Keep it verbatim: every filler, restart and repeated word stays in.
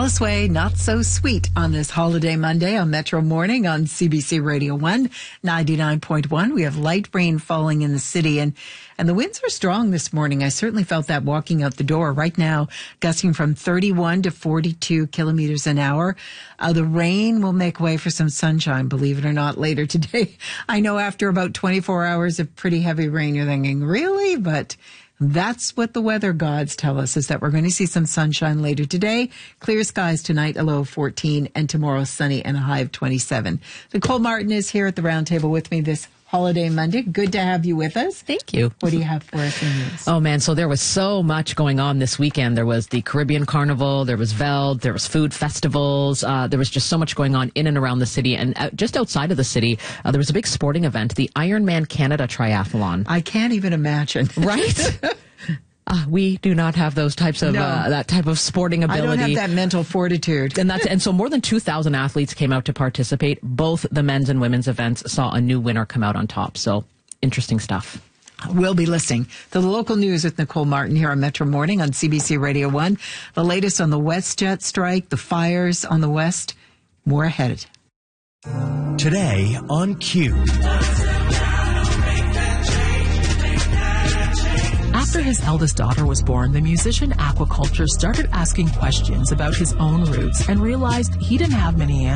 Alice Way, Not So Sweet on this holiday Monday on Metro Morning on C B C Radio one, ninety-nine point one. We have light rain falling in the city, and, and the winds are strong this morning. I certainly felt that walking out the door. Right now, gusting from thirty-one to forty-two kilometers an hour. Uh, the rain will make way for some sunshine, believe it or not, later today. I know after about twenty-four hours of pretty heavy rain, you're thinking, really? But that's what the weather gods tell us, is that we're going to see some sunshine later today. Clear skies tonight, a low of fourteen, and tomorrow sunny and a high of twenty-seven. Nicole Martin is here at the round table with me this holiday Monday. Good to have you with us. Thank you. What do you have for us in news? Oh, man. So there was so much going on this weekend. There was the Caribbean Carnival. There was Veld. There was food festivals. Uh, there was just so much going on in and around the city. And uh, just outside of the city, uh, there was a big sporting event, the Ironman Canada Triathlon. I can't even imagine. Right? Uh, we do not have those types of, No. uh, that type of sporting ability. I don't have that mental fortitude. And that's, and so more than two thousand athletes came out to participate. Both the men's and women's events saw a new winner come out on top. So interesting stuff. We'll be listening to the local news with Nicole Martin here on Metro Morning on C B C Radio one. The latest on the WestJet strike, the fires on the West. More ahead. Today on Q. After his eldest daughter was born, the musician Aquaculture started asking questions about his own roots and realized he didn't have many answers.